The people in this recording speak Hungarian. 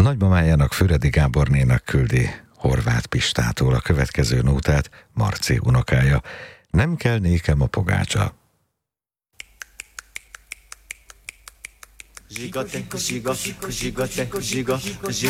Nagymamájának, Füredi Gábornénak küldi Horváth Pistától a következő nótát Marci unokája. Nem kell nékem a pogácsa. Zsiga, te, zsiga, zsiga, te, zsiga, zsiga.